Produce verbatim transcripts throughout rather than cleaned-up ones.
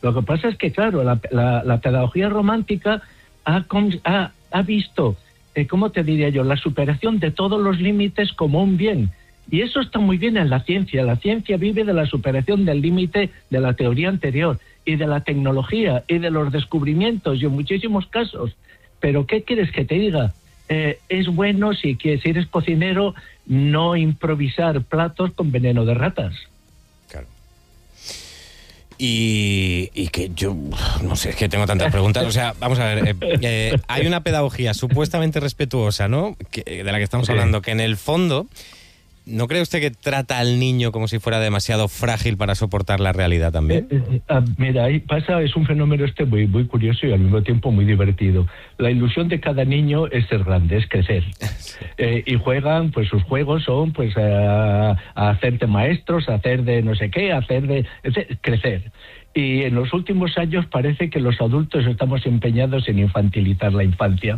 Lo que pasa es que, claro, la, la, la pedagogía romántica ha, ha, ha visto, eh, ¿cómo te diría yo?, la superación de todos los límites como un bien. Y eso está muy bien en la ciencia. La ciencia vive de la superación del límite de la teoría anterior y de la tecnología y de los descubrimientos y en muchísimos casos. Pero ¿qué quieres que te diga? Eh, es bueno, si, si eres cocinero, no improvisar platos con veneno de ratas. Claro. Y, y que yo, no sé, es que tengo tantas preguntas. O sea, vamos a ver, eh, eh, hay una pedagogía supuestamente respetuosa, ¿no?, que, de la que estamos sí. hablando, que en el fondo, ¿no cree usted que trata al niño como si fuera demasiado frágil para soportar la realidad también? Eh, eh, ah, mira, ahí pasa, es un fenómeno este muy, muy curioso y al mismo tiempo muy divertido. La ilusión de cada niño es ser grande, es crecer. Sí. Eh, y juegan, pues sus juegos son pues a, a hacer de maestros, a hacer de no sé qué, a hacer de... Es, crecer. Y en los últimos años parece que los adultos estamos empeñados en infantilizar la infancia.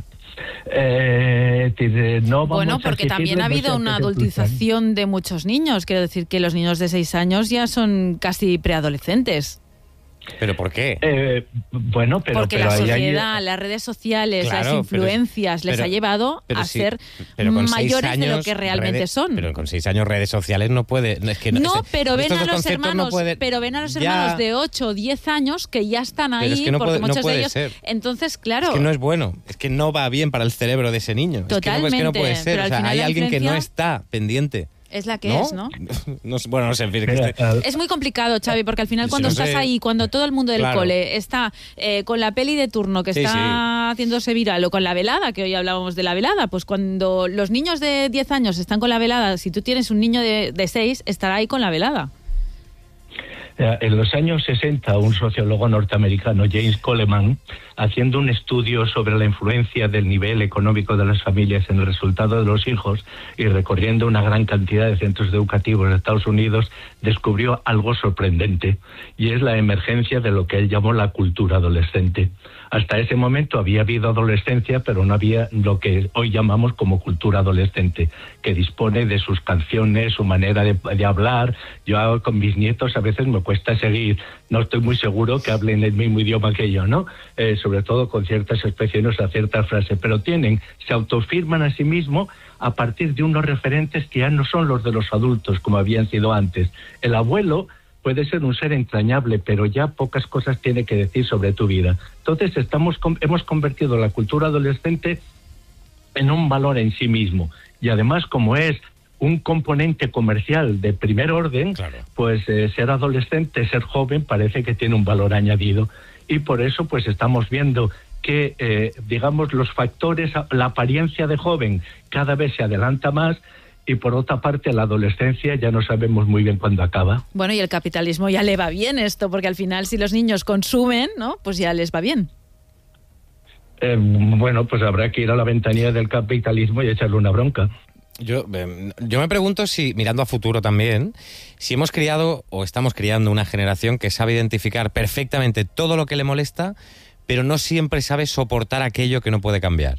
Eh, no bueno, porque también ha habido una adultización de muchos niños. Quiero decir que los niños de seis años ya son casi preadolescentes. ¿Pero por qué? Eh, bueno, pero... Porque pero la sociedad, hay... las redes sociales, claro, las influencias pero, les pero, ha llevado pero a sí, ser mayores años, de lo que realmente redes, son. Pero con seis años redes sociales no puede... Es que no, no, pero, ven a los hermanos, no puede, pero ven a los ya, hermanos de ocho o diez años que ya están ahí, es que no porque puede, muchos no puede de ellos... Ser. Entonces, claro... Es que no es bueno, es que no va bien para el cerebro de ese niño. Totalmente. Es que no, es que no puede ser, o sea, hay alguien influencia... que no está pendiente. Es la que ¿No? es, ¿no? no bueno, no sé, en fin, que este... Es muy complicado, Xavi, porque al final cuando no estás sé... ahí, cuando todo el mundo del claro. cole está eh, con la peli de turno que sí, está sí. haciéndose viral, o con la velada, que hoy hablábamos de la velada, pues cuando los niños de diez años están con la velada, si tú tienes un niño de, de seis, estará ahí con la velada. En los años sesenta, un sociólogo norteamericano, James Coleman, haciendo un estudio sobre la influencia del nivel económico de las familias en el resultado de los hijos y recorriendo una gran cantidad de centros educativos de Estados Unidos, descubrió algo sorprendente, y es la emergencia de lo que él llamó la cultura adolescente. Hasta ese momento había habido adolescencia, pero no había lo que hoy llamamos como cultura adolescente, que dispone de sus canciones, su manera de, de hablar. Yo con mis nietos a veces me cuesta seguir, no estoy muy seguro que hablen el mismo idioma que yo, ¿no? Eh, sobre todo con ciertas expresiones o ciertas frases, pero tienen, se autofirman a sí mismos a partir de unos referentes que ya no son los de los adultos como habían sido antes. El abuelo puede ser un ser entrañable, pero ya pocas cosas tiene que decir sobre tu vida. Entonces estamos hemos convertido la cultura adolescente en un valor en sí mismo, y además, como es un componente comercial de primer orden, claro. pues eh, ser adolescente, ser joven, parece que tiene un valor añadido, y por eso pues estamos viendo que, eh, digamos, los factores, la apariencia de joven cada vez se adelanta más, y por otra parte la adolescencia ya no sabemos muy bien cuándo acaba. Bueno, y el capitalismo ya le va bien esto, porque al final si los niños consumen, ¿no?, pues ya les va bien. Eh, bueno, pues habrá que ir a la ventanilla del capitalismo y echarle una bronca. Yo, eh, yo me pregunto si, mirando a futuro también, si hemos criado o estamos criando una generación que sabe identificar perfectamente todo lo que le molesta, pero no siempre sabe soportar aquello que no puede cambiar.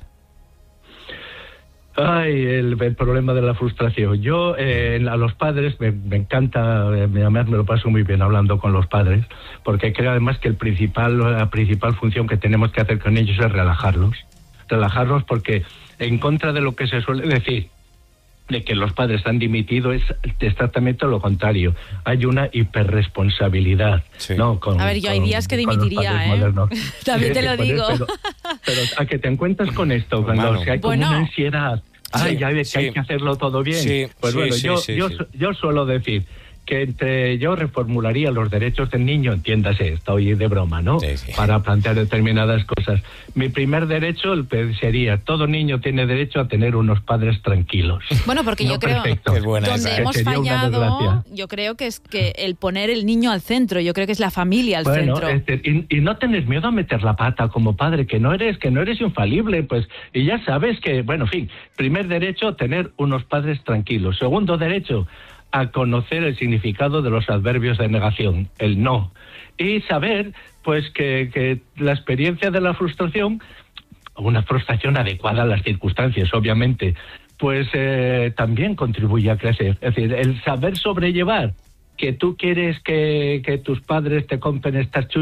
Ay, el, el problema de la frustración. Yo, eh, a los padres, me, me encanta, eh, además me lo paso muy bien hablando con los padres, porque creo además que el principal, la principal función que tenemos que hacer con ellos es relajarlos. Relajarlos porque, en contra de lo que se suele decir, de que los padres han dimitido, es exactamente lo contrario. Hay una hiperresponsabilidad. Sí. ¿no? Con, a ver, yo hay días que dimitiría, ¿eh? También te lo digo. Pero, pero a que te encuentras con esto, cuando Hermano. o sea, hay como bueno, una ansiedad. Ay, sí, ya ves sí. que hay que hacerlo todo bien. Sí, pues sí, bueno, sí, yo, sí, yo, sí. yo suelo decir que entre yo reformularía los derechos del niño, entiéndase, estoy de broma, ¿no? Sí, sí. Para plantear determinadas cosas. Mi primer derecho sería, todo niño tiene derecho a tener unos padres tranquilos. Bueno, porque no yo creo perfectos, es buena donde esa, ¿eh? hemos fallado, yo creo que es que el poner el niño al centro, yo creo que es la familia al bueno, centro. Este, y, y no tenés miedo a meter la pata como padre, que no eres, que no eres infalible, pues, y ya sabes que, bueno, en fin, primer derecho, tener unos padres tranquilos. Segundo derecho, a conocer el significado de los adverbios de negación, el no, y saber pues que, que la experiencia de la frustración, una frustración adecuada a las circunstancias, obviamente, pues eh, también contribuye a crecer. Es decir, el saber sobrellevar que tú quieres que, que tus padres te compren estas chuches